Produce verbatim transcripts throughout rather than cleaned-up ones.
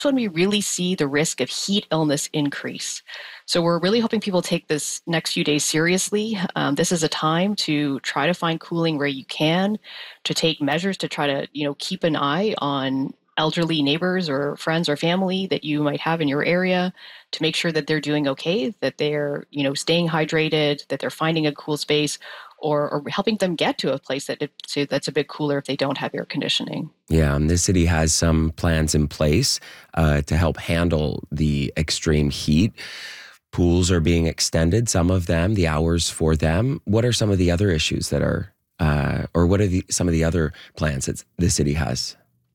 when we really see the risk of heat illness increase. So we're really hoping people take this next few days seriously. Um, this is a time to try to find cooling where you can, to take measures to try to, you know, keep an eye on elderly neighbors or friends or family that you might have in your area, to make sure that they're doing okay, that they're, you know, staying hydrated, that they're finding a cool space, or, or helping them get to a place that it, so that's a bit cooler if they don't have air conditioning. Yeah, and the city has some plans in place uh, to help handle the extreme heat. Pools are being extended, some of them, the hours for them. What are some of the other issues that are, uh, or what are the, some of the other plans that the city has?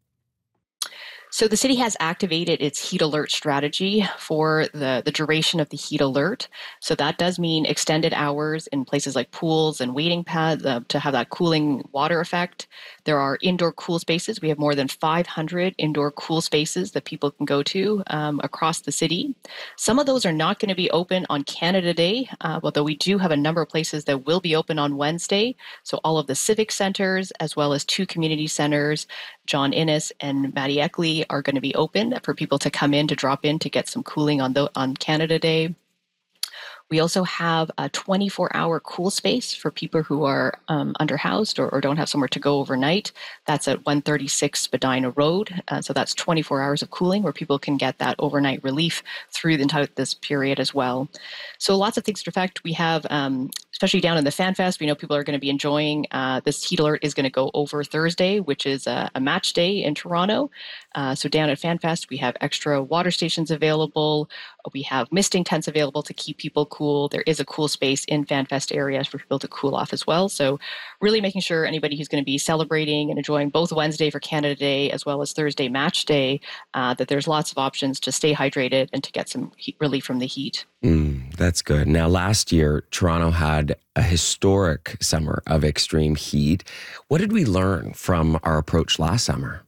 So the city has activated its heat alert strategy for the, the duration of the heat alert. So that does mean extended hours in places like pools and waiting pads uh, to have that cooling water effect. There are indoor cool spaces. We have more than five hundred indoor cool spaces that people can go to um, across the city. Some of those are not going to be open on Canada Day, uh, although we do have a number of places that will be open on Wednesday. So all of the civic centers, as well as two community centers, John Innes and Mattie Eckley, are going to be open for people to come in, to drop in, to get some cooling on the, on Canada Day. We also have a twenty-four hour cool space for people who are um, underhoused or, or don't have somewhere to go overnight. That's at one thirty-six Spadina Road. Uh, so that's twenty-four hours of cooling where people can get that overnight relief through the entire this period as well. So lots of things to affect. We have, um, especially down in the FanFest, we know people are going to be enjoying. Uh, this heat alert is going to go over Thursday, which is a, a match day in Toronto. Uh, so down at FanFest, we have extra water stations available. We have misting tents available to keep people cool. There is a cool space in FanFest areas for people to cool off as well. So really making sure anybody who's going to be celebrating and enjoying both Wednesday for Canada Day as well as Thursday match day, uh, that there's lots of options to stay hydrated and to get some heat relief from the heat. Mm, that's good. Now, last year, Toronto had a historic summer of extreme heat. What did we learn from our approach last summer?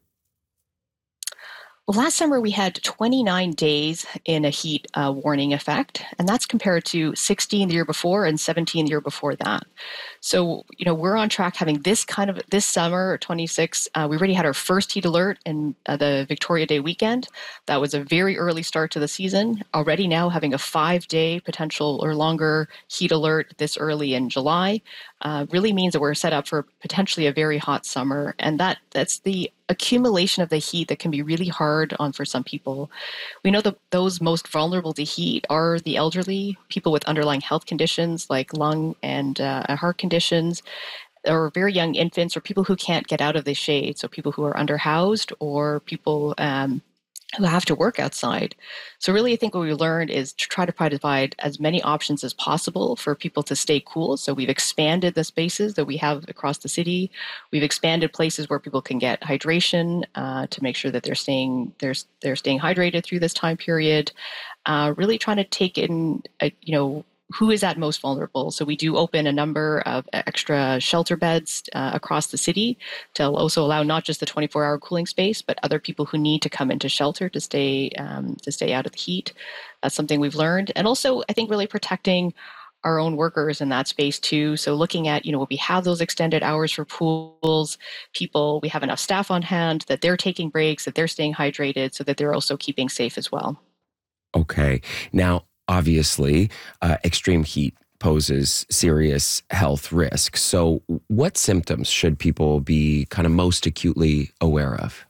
Well, last summer we had twenty-nine days in a heat uh, warning effect, and that's compared to sixteen the year before and seventeen the year before that. So, you know, we're on track having this kind of, this summer, twenty-six, uh, we already had our first heat alert in uh, the Victoria Day weekend. That was a very early start to the season. Already now having a five-day potential or longer heat alert this early in July uh, really means that we're set up for potentially a very hot summer, and that that's the accumulation of the heat that can be really hard on for some people. We know that those most vulnerable to heat are the elderly, people with underlying health conditions like lung and uh, heart conditions, or very young infants, or people who can't get out of the shade. So people who are underhoused or people um, who have to work outside. So really, I think what we learned is to try to provide as many options as possible for people to stay cool. So we've expanded the spaces that we have across the city. We've expanded places where people can get hydration uh, to make sure that they're staying they're, they're staying hydrated through this time period. Uh, really trying to take in, uh, you know, who is at most vulnerable. So we do open a number of extra shelter beds uh, across the city to also allow not just the twenty-four hour cooling space, but other people who need to come into shelter to stay um, to stay out of the heat. That's something we've learned. And also, I think really protecting our own workers in that space too. So looking at, you know, we have those extended hours for pools, people, we have enough staff on hand that they're taking breaks, that they're staying hydrated so that they're also keeping safe as well. Okay. Now, obviously, uh, extreme heat poses serious health risks. So what symptoms should people be kind of most acutely aware of?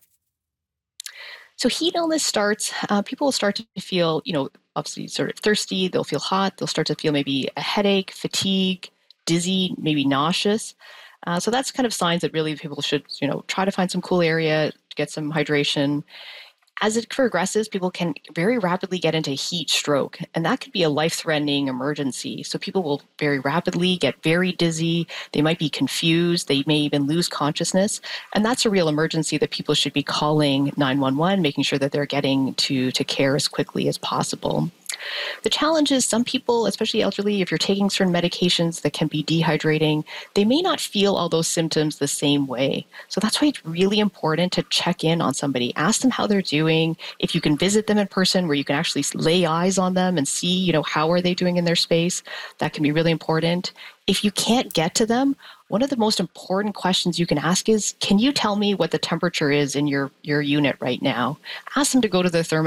So heat illness starts, uh, people will start to feel, you know, obviously sort of thirsty, they'll feel hot, they'll start to feel maybe a headache, fatigue, dizzy, maybe nauseous. Uh, so that's kind of signs that really people should, you know, try to find some cool area, get some hydration. As it progresses, people can very rapidly get into heat stroke, and that could be a life-threatening emergency. So people will very rapidly get very dizzy. They might be confused. They may even lose consciousness. And that's a real emergency that people should be calling nine one one, making sure that they're getting to, to care as quickly as possible. The challenge is some people, especially elderly, if you're taking certain medications that can be dehydrating, they may not feel all those symptoms the same way. So that's why it's really important to check in on somebody. Ask them how they're doing. If you can visit them in person where you can actually lay eyes on them and see, you know, how are they doing in their space, that can be really important. If you can't get to them, one of the most important questions you can ask is, can you tell me what the temperature is in your, your unit right now? Ask them to go to the thermostat